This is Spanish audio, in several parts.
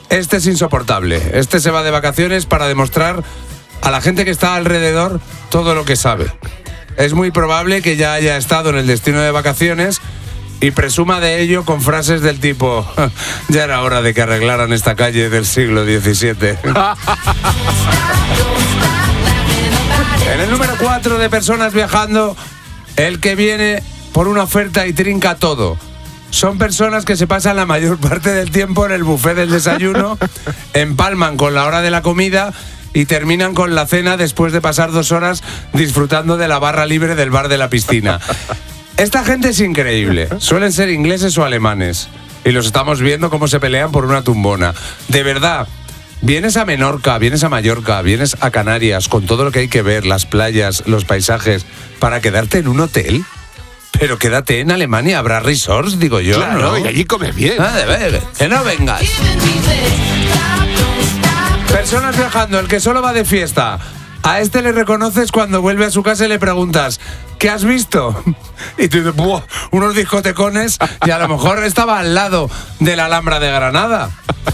Este es insoportable. Este se va de vacaciones para demostrar a la gente que está alrededor todo lo que sabe. Es muy probable que ya haya estado en el destino de vacaciones y presuma de ello con frases del tipo: ya era hora de que arreglaran esta calle del siglo XVII. En el número 4 de personas viajando, el que viene por una oferta y trinca todo. Son personas que se pasan la mayor parte del tiempo en el buffet del desayuno, empalman con la hora de la comida y terminan con la cena después de pasar 2 horas disfrutando de la barra libre del bar de la piscina. Esta gente es increíble. Suelen ser ingleses o alemanes. Y los estamos viendo cómo se pelean por una tumbona. De verdad, vienes a Menorca, vienes a Mallorca, vienes a Canarias con todo lo que hay que ver, las playas, los paisajes, para quedarte en un hotel. Pero quédate en Alemania, habrá resorts, digo yo, claro, ¿no? Y allí comes bien. Que no vengas. Personas viajando, el que solo va de fiesta. A este le reconoces cuando vuelve a su casa y le preguntas: ¿qué has visto? Y tú dices: ¡buah! Unos discotecones, y a lo mejor estaba al lado de la Alhambra de Granada.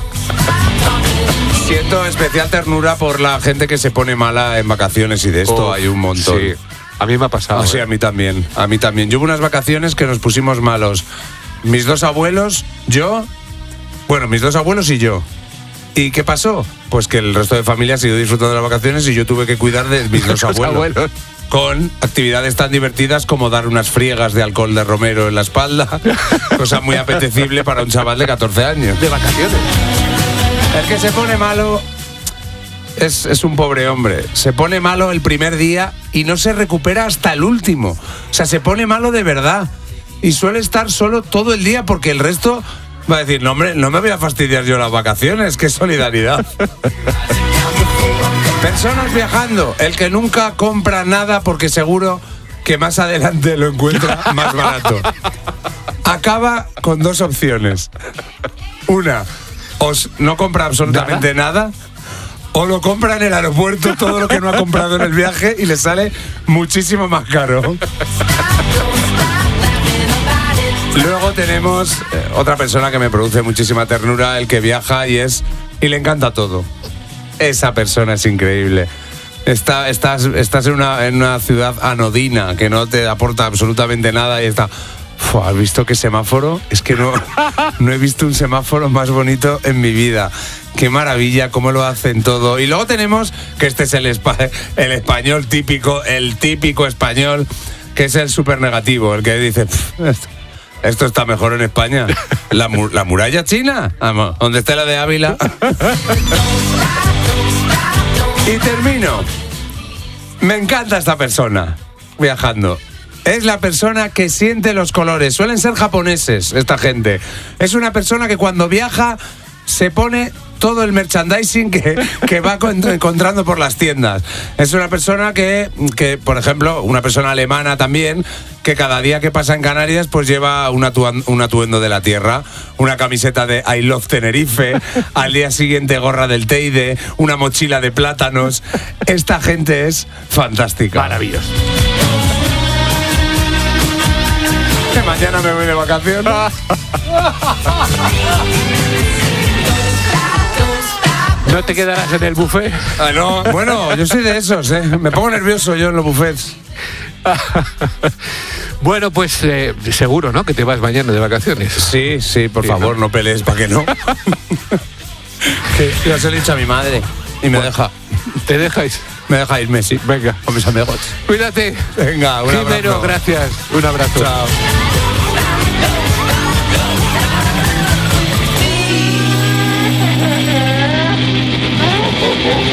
Siento especial ternura por la gente que se pone mala en vacaciones y de esto hay un montón. Sí. A mí me ha pasado. Sí, a mí también. Yo hubo unas vacaciones que nos pusimos malos. Mis 2 abuelos, mis 2 abuelos y yo. ¿Y qué pasó? Pues que el resto de familia siguió disfrutando de las vacaciones y yo tuve que cuidar de mis 2 abuelos. Con actividades tan divertidas como dar unas friegas de alcohol de romero en la espalda. Cosa muy apetecible para un chaval de 14 años. De vacaciones. El que se pone malo es un pobre hombre. Se pone malo el primer día y no se recupera hasta el último. O sea, se pone malo de verdad. Y suele estar solo todo el día porque el resto va a decir: no, hombre, no me voy a fastidiar yo las vacaciones. ¡Qué solidaridad! Personas viajando. El que nunca compra nada porque seguro que más adelante lo encuentra más barato. Acaba con 2 opciones. Una, no compra absolutamente nada. O lo compra en el aeropuerto todo lo que no ha comprado en el viaje y le sale muchísimo más caro. Luego tenemos otra persona que me produce muchísima ternura, el que viaja y le encanta todo. Esa persona es increíble. Estás en una ciudad anodina que no te aporta absolutamente nada y está... ¿Has visto qué semáforo? Es que no he visto un semáforo más bonito en mi vida. Qué maravilla, cómo lo hacen todo. Y luego tenemos, que este es el español típico, el típico español, que es el súper negativo, el que dice: esto está mejor en España. La muralla china, donde está la de Ávila. Y termino. Me encanta esta persona viajando. Es la persona que siente los colores. Suelen ser japoneses, esta gente. Es una persona que cuando viaja se pone todo el merchandising que va encontrando por las tiendas. Es una persona que, por ejemplo, una persona alemana también, que cada día que pasa en Canarias pues lleva un atuendo de la tierra, una camiseta de I Love Tenerife, al día siguiente gorra del Teide, una mochila de plátanos. Esta gente es fantástica. Maravilloso. Que mañana me voy de vacaciones. ¿No te quedarás en el buffet? No, bueno, yo soy de esos, me pongo nervioso yo en los buffets. Bueno, pues seguro, ¿no? Que te vas mañana de vacaciones. Sí, por favor, no pelees para que no. Yo se lo he dicho a mi madre y me deja. ¿Te dejáis? Me deja irme, sí. Venga. Con mis amigos. Cuídate. Venga, un abrazo. Jimeno, gracias. Un abrazo. Chao.